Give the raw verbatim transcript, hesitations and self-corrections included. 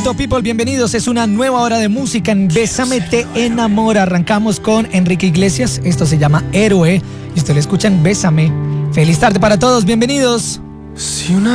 Punto People, bienvenidos. Es una nueva hora de música en Bésame Te Enamora. Arrancamos con Enrique Iglesias. Esto se llama Héroe. Y usted lo escucha en Bésame. Feliz tarde para todos, bienvenidos. Si una